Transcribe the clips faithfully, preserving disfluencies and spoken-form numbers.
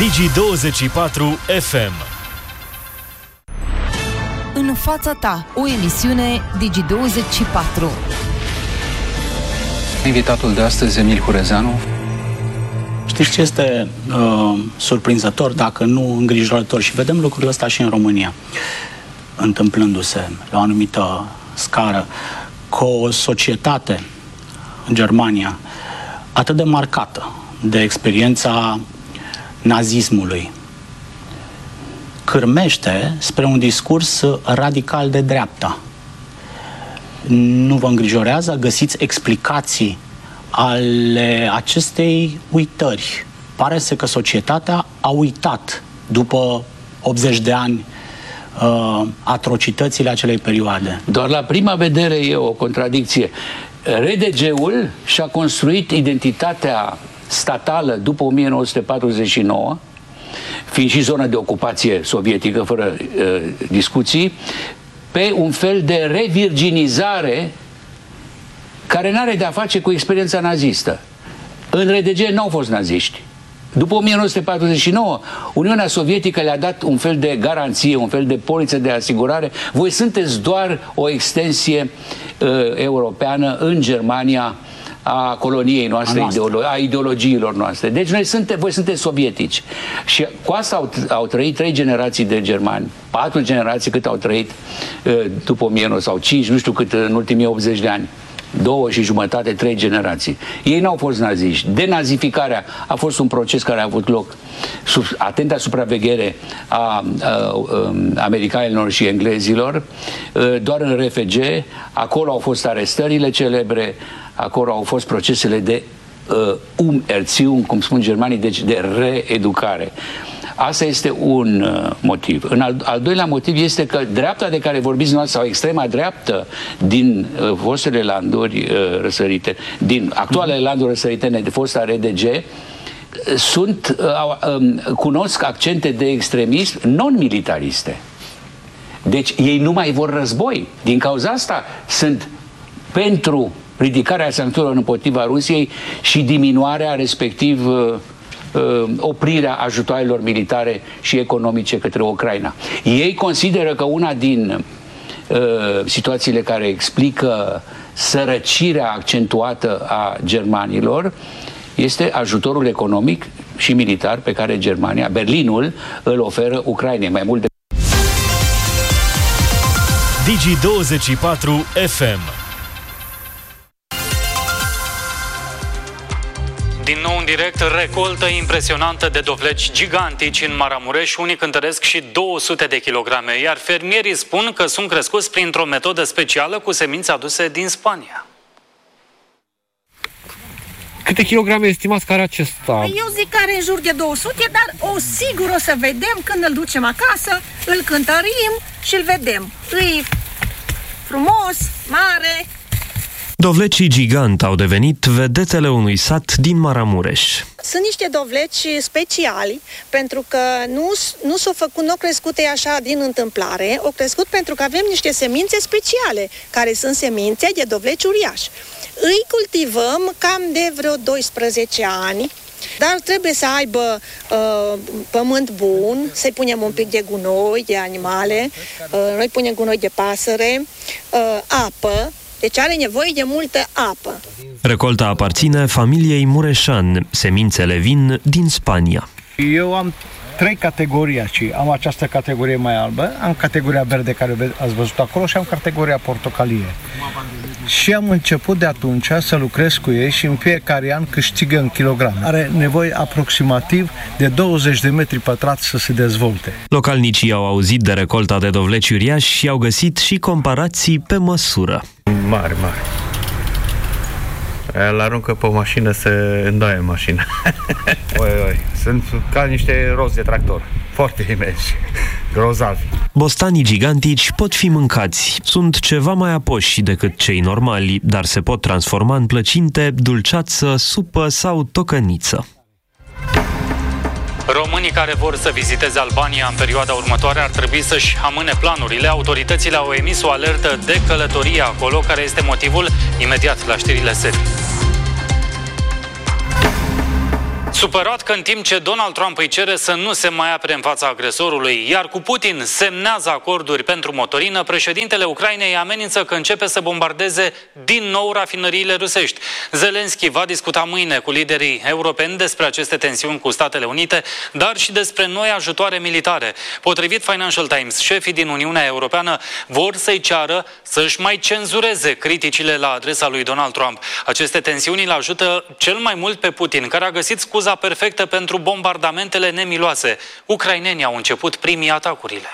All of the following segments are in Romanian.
Digi douăzeci și patru F M. În fața ta, o emisiune Digi douăzeci și patru. Invitatul de astăzi, Emil Hurezeanu. Știți ce este uh, surprinzător, dacă nu îngrijorător, și vedem lucrurile astea și în România, întâmplându-se la o anumită scară, cu o societate în Germania atât de marcată de experiența nazismului, cârmește spre un discurs radical de dreapta. Nu vă îngrijorează? Găsiți explicații ale acestei uitări? Pare să că societatea a uitat după optzeci de ani uh, atrocitățile acelei perioade. Doar la prima vedere e o contradicție. R D G-ul și-a construit identitatea statală după o mie nouă sute patruzeci și nouă, fiind și zonă de ocupație sovietică, fără uh, discuții, pe un fel de revirginizare care n-are de-a face cu experiența nazistă. În R D G n-au fost naziști. După o mie nouă sute patruzeci și nouă, Uniunea Sovietică le-a dat un fel de garanție, un fel de poliță de asigurare. Voi sunteți doar o extensie uh, europeană în Germania a coloniei noastre, a, ideolo- a ideologiilor noastre. Deci noi suntem, voi sunteți sovietici. Și cu asta au, au trăit trei generații de germani, patru generații cât au trăit uh, după o mie nouă sau cinci, nu știu cât în ultimii optzeci de ani. Două și jumătate, trei generații. Ei n-au fost naziști. Denazificarea a fost un proces care a avut loc sub atenta supraveghere a, a, a americanilor și englezilor, doar în R F G. Acolo au fost arestările celebre, acolo au fost procesele de uh, Umerziehung, cum spun germanii, deci de reeducare. Asta este un uh, motiv. În al, al doilea motiv este că dreapta de care vorbiți noastră, sau extrema dreaptă din uh, fostele landuri uh, răsărite, din actualele mm-hmm. landuri răsăritene de fosta R D G, uh, sunt, uh, uh, cunosc accente de extremism non-militariste. Deci ei nu mai vor război. Din cauza asta sunt pentru ridicarea sancțiunilor împotriva Rusiei și diminuarea, respectiv uh, uh, oprirea ajutoarelor militare și economice către Ucraina. Ei consideră că una din uh, situațiile care explică sărăcirea accentuată a germanilor este ajutorul economic și militar pe care Germania, Berlinul, îl oferă Ucrainei. Mai mult de Digi douăzeci și patru F M. Din nou în direct, recoltă impresionantă de dovleci gigantici în Maramureș. Unii cântăresc și două sute de kilograme, iar fermierii spun că sunt crescuți printr-o metodă specială cu semințe aduse din Spania. Câte kilograme estimați că are acesta? Eu zic că are în jur de două sute, dar o sigur o să vedem când îl ducem acasă, îl cântărim și îl vedem. Îi frumos, mare. Dovlecii gigant au devenit vedetele unui sat din Maramureș. Sunt niște dovleci speciali, pentru că nu, nu s-au făcut, nu au crescut așa din întâmplare, au crescut pentru că avem niște semințe speciale, care sunt semințe de dovleci uriași. Îi cultivăm cam de vreo doisprezece ani, dar trebuie să aibă uh, pământ bun, să-i punem un pic de gunoi, de animale, uh, noi punem gunoi de pasăre, uh, apă, deci are nevoie de multă apă. Recolta aparține familiei Mureșan. Semințele vin din Spania. Eu am trei categorii aici. Am această categorie mai albă, am categoria verde care ați văzut acolo și am categoria portocalie. Și am început de atunci să lucrez cu ei și în fiecare an câștigă în kilograme. Are nevoie aproximativ de douăzeci de metri pătrați să se dezvolte. Localnicii au auzit de recolta de dovleci uriași și au găsit și comparații pe măsură. Mare, mare. Îl aruncă pe o mașină să îndoaie mașina. Oi, oi, sunt ca niște roți de tractor. Foarte imensi, grozavi. Bostanii gigantici pot fi mâncați. Sunt ceva mai apoși decât cei normali, dar se pot transforma în plăcinte, dulceață, supă sau tocăniță. Românii care vor să viziteze Albania în perioada următoare ar trebui să-și amâne planurile. Autoritățile au emis o alertă de călătorie acolo, care este motivul imediat la știrile serii. Supărat că în timp ce Donald Trump îi cere să nu se mai apere în fața agresorului, iar cu Putin semnează acorduri pentru motorină, președintele Ucrainei amenință că începe să bombardeze din nou rafinăriile rusești. Zelenski va discuta mâine cu liderii europeni despre aceste tensiuni cu Statele Unite, dar și despre noi ajutoare militare. Potrivit Financial Times, șefii din Uniunea Europeană vor să-i ceară să-și mai cenzureze criticile la adresa lui Donald Trump. Aceste tensiuni îl ajută cel mai mult pe Putin, care a găsit scuza perfectă pentru bombardamentele nemiloase. Ucrainenii au început primii atacurile.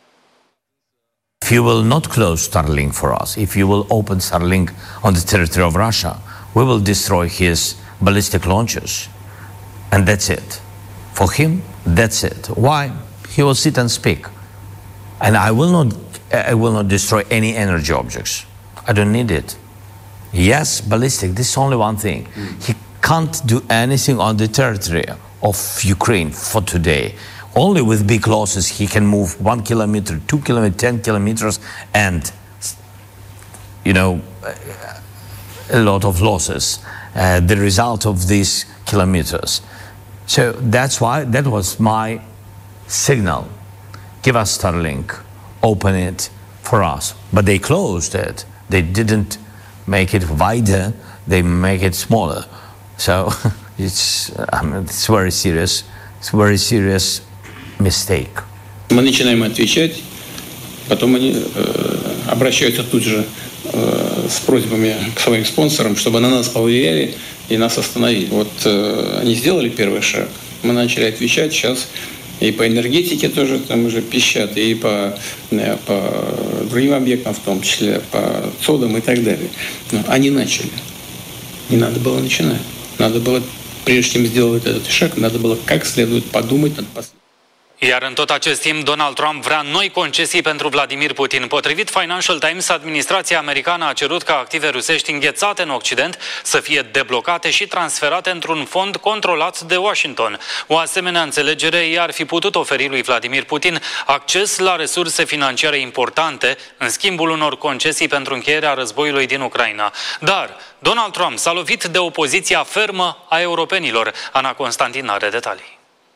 If you will not close Starlink for us, if you will open Starlink on the territory of Russia, we will destroy his ballistic launchers. And that's it. For him, that's it. Why? He will sit and speak. And I will not, I will not destroy any energy objects. I don't need it. Yes, ballistic, this is only one thing. Mm. He can't do anything on the territory of Ukraine for today. Only with big losses he can move one kilometer, two kilometers, ten kilometers, and, you know, a lot of losses. Uh, the result of these kilometers. So that's why, that was my signal. Give us Starlink, open it for us. But they closed it. They didn't make it wider, they make it smaller. So it's, I mean, it's very serious. It's a very serious mistake. Мы начинаем отвечать, потом они э, обращаются тут же э, с просьбами к своим спонсорам, чтобы на нас повлияли и нас остановили. Вот э, они сделали первый шаг, мы начали отвечать, сейчас и по энергетике тоже там уже пищат, и по, э, по другим объектам, в том числе по содам и так далее. Но они начали. Не надо было начинать. Надо было, прежде чем сделать этот шаг, надо было как следует подумать над последствиями. Iar în tot acest timp, Donald Trump vrea noi concesii pentru Vladimir Putin. Potrivit Financial Times, administrația americană a cerut ca active rusești înghețate în Occident să fie deblocate și transferate într-un fond controlat de Washington. O asemenea înțelegere i-ar fi putut oferi lui Vladimir Putin acces la resurse financiare importante în schimbul unor concesii pentru încheierea războiului din Ucraina. Dar Donald Trump s-a lovit de opoziția fermă a europenilor. Ana Constantin are detalii.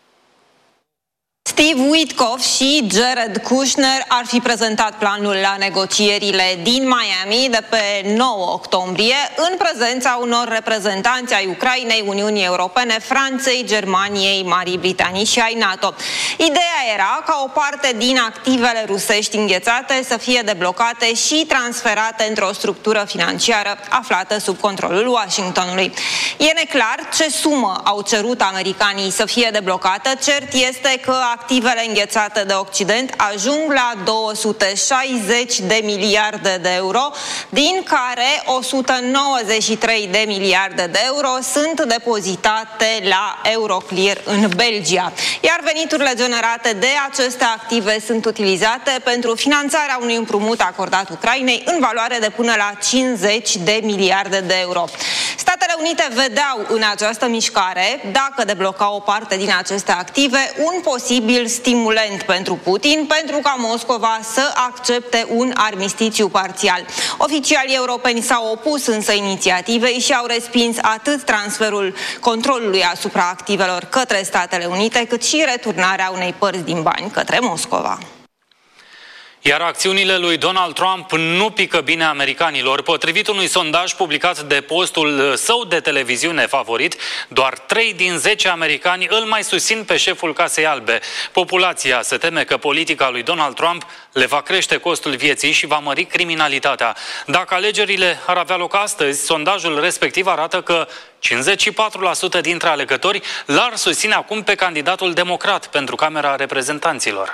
Steve Witkoff și Jared Kushner ar fi prezentat planul la negocierile din Miami de pe nouă octombrie în prezența unor reprezentanți ai Ucrainei, Uniunii Europene, Franței, Germaniei, Marii Britanii și ai NATO. Ideea era ca o parte din activele rusești înghețate să fie deblocate și transferate într-o structură financiară aflată sub controlul Washingtonului. E neclar ce sumă au cerut americanii să fie deblocată, cert este că activele înghețate de Occident ajung la două sute șaizeci de miliarde de euro, din care o sută nouăzeci și trei de miliarde de euro sunt depozitate la Euroclear în Belgia. Iar veniturile generate de aceste active sunt utilizate pentru finanțarea unui împrumut acordat Ucrainei în valoare de până la cincizeci de miliarde de euro. Statele Unite vedeau în această mișcare, dacă debloca o parte din aceste active, un posibil stimulent pentru Putin, pentru ca Moscova să accepte un armistițiu parțial. Oficialii europeni s-au opus însă inițiativei și au respins atât transferul controlului asupra activelor către Statele Unite, cât și returnarea unei părți din bani către Moscova. Iar acțiunile lui Donald Trump nu pică bine americanilor. Potrivit unui sondaj publicat de postul său de televiziune favorit, doar trei din zece americani îl mai susțin pe șeful Casei Albe. Populația se teme că politica lui Donald Trump le va crește costul vieții și va mări criminalitatea. Dacă alegerile ar avea loc astăzi, sondajul respectiv arată că cincizeci și patru la sută dintre alegători l-ar susține acum pe candidatul democrat pentru Camera Reprezentanților.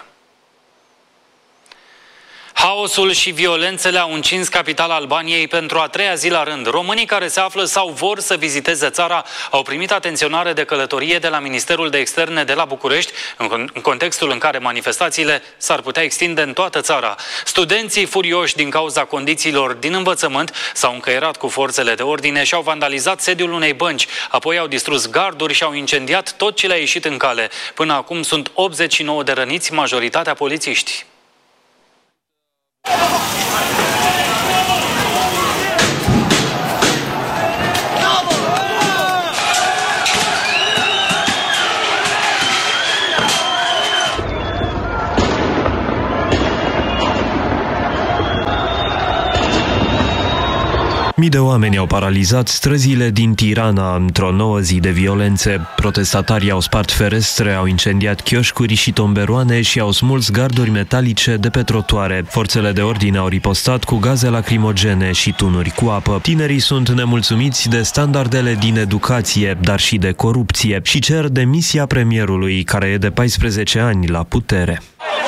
Haosul și violențele au încins capitala Albaniei pentru a treia zi la rând. Românii care se află sau vor să viziteze țara au primit atenționare de călătorie de la Ministerul de Externe de la București, în contextul în care manifestațiile s-ar putea extinde în toată țara. Studenții furioși din cauza condițiilor din învățământ s-au încăierat cu forțele de ordine și au vandalizat sediul unei bănci, apoi au distrus garduri și au incendiat tot ce le-a ieșit în cale. Până acum sunt optzeci și nouă de răniți, majoritatea polițiști. Mii de oameni au paralizat străzile din Tirana într-o nouă zi de violențe. Protestatarii au spart ferestre, au incendiat chioșcuri și tomberoane și au smuls garduri metalice de pe trotuare. Forțele de ordine au ripostat cu gaze lacrimogene și tunuri cu apă. Tinerii sunt nemulțumiți de standardele din educație, dar și de corupție și cer demisia premierului, care e de paisprezece ani la putere.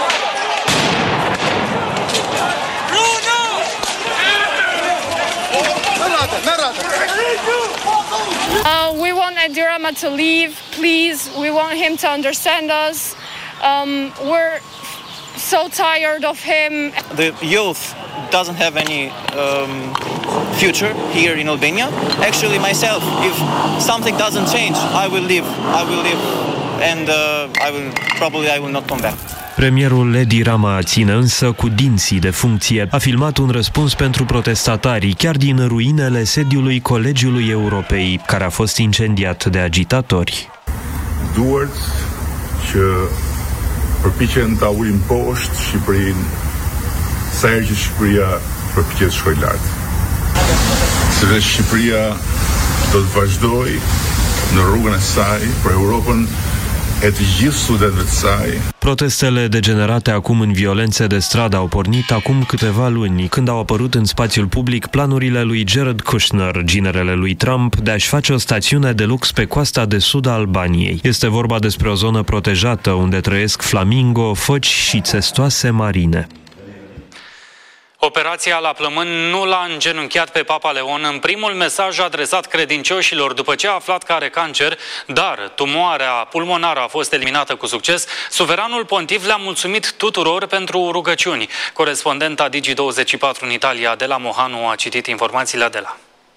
Uh, we want Edi Rama to leave, please. We want him to understand us. Um, we're so tired of him. The youth doesn't have any um, future here in Albania. Actually, myself, if something doesn't change, I will leave. I will leave, and uh, I will probably I will not come back. Premierul Edi Rama ține însă cu dinții de funcție. A filmat un răspuns pentru protestatarii chiar din ruinele sediului Colegiului Europei, care a fost incendiat de agitatori. Duhet që përpiqen ta ulin poshtë Shqipërinë, sa herë që Shqipëria përpiqet të shkojë lart. Sepse Shqipëria do të vazhdojë në rrugën e saj për Europën e të gjithë studentëve të saj. Protestele degenerate acum în violențe de stradă au pornit acum câteva luni, când au apărut în spațiul public planurile lui Jared Kushner, ginerele lui Trump, de a-și face o stațiune de lux pe coasta de sud a Albaniei. Este vorba despre o zonă protejată unde trăiesc flamingo, foci și țestoase marine. Operația la plămân nu l-a îngenunchiat pe Papa Leon în primul mesaj adresat credincioșilor după ce a aflat că are cancer, dar tumoarea pulmonară a fost eliminată cu succes. Suveranul pontif le-a mulțumit tuturor pentru rugăciuni. Corespondenta Digi douăzeci și patru în Italia, Adela Mohanu, a citit informațiile. Adela.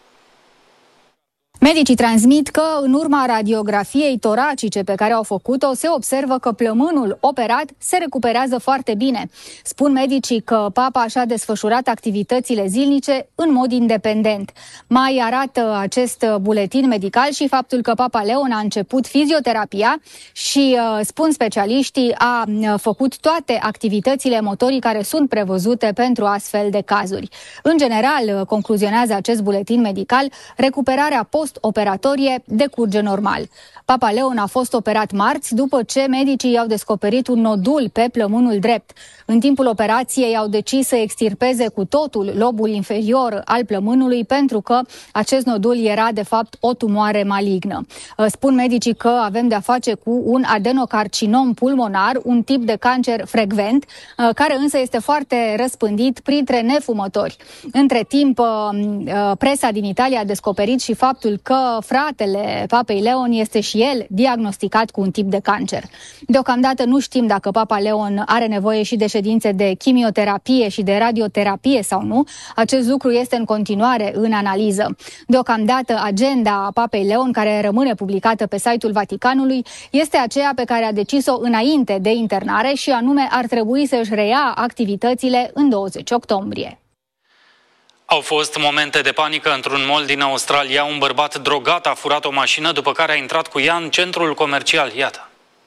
Medicii transmit că, în urma radiografiei toracice pe care au făcut-o, se observă că plămânul operat se recuperează foarte bine. Spun medicii că Papa și-a desfășurat activitățile zilnice în mod independent. Mai arată acest buletin medical și faptul că Papa Leon a început fizioterapia și, spun specialiștii, a făcut toate activitățile motorii care sunt prevăzute pentru astfel de cazuri. În general, concluzionează acest buletin medical, recuperarea post operatorie decurge normal. Papa Leon a fost operat marți după ce medicii i-au descoperit un nodul pe plămânul drept. În timpul operației au decis să extirpeze cu totul lobul inferior al plămânului pentru că acest nodul era de fapt o tumoare malignă. Spun medicii că avem de-a face cu un adenocarcinom pulmonar, un tip de cancer frecvent, care însă este foarte răspândit printre nefumători. Între timp, presa din Italia a descoperit și faptul că fratele Papei Leon este și el diagnosticat cu un tip de cancer. Deocamdată nu știm dacă Papa Leon are nevoie și de ședințe de chimioterapie și de radioterapie sau nu. Acest lucru este în continuare în analiză. Deocamdată agenda Papei Leon, care rămâne publicată pe site-ul Vaticanului, este aceea pe care a decis-o înainte de internare și anume ar trebui să își reia activitățile în douăzeci octombrie. Au fost momente de panică într-un mall din Australia. Un bărbat drogat a furat o mașină, după care a intrat cu ea în centrul comercial. Iată.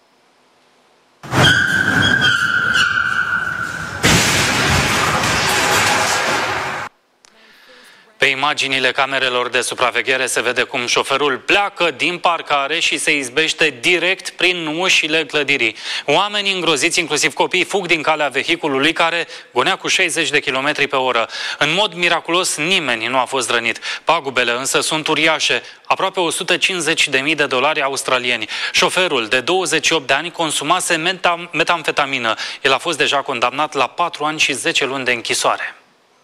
Pe imaginile camerelor de supraveghere se vede cum șoferul pleacă din parcare și se izbește direct prin ușile clădirii. Oamenii îngroziți, inclusiv copii, fug din calea vehiculului care gonea cu șaizeci de kilometri pe oră. În mod miraculos, nimeni nu a fost rănit. Pagubele însă sunt uriașe, aproape o sută cincizeci de mii de dolari australieni. Șoferul de douăzeci și opt de ani consumase metam- metamfetamină. El a fost deja condamnat la patru ani și zece luni de închisoare.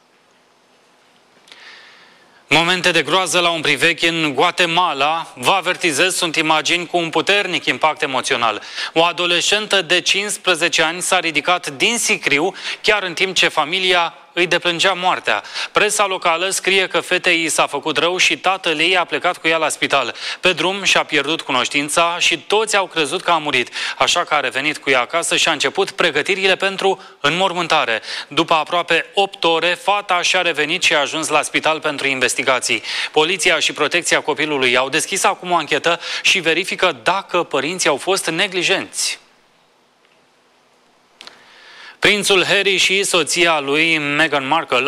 Momente de groază la un priveghi în Guatemala. Vă avertizez, sunt imagini cu un puternic impact emoțional. O adolescentă de cincisprezece ani s-a ridicat din sicriu chiar în timp ce familia îi deplângea moartea. Presa locală scrie că fetei i s-a făcut rău și tatăl ei a plecat cu ea la spital. Pe drum și-a pierdut cunoștința și toți au crezut că a murit. Așa că a revenit cu ea acasă și a început pregătirile pentru înmormântare. După aproape opt ore, fata și-a revenit și a ajuns la spital pentru investigații. Poliția și protecția copilului au deschis acum o anchetă și verifică dacă părinții au fost neglijenți. Prințul Harry și soția lui Meghan Markle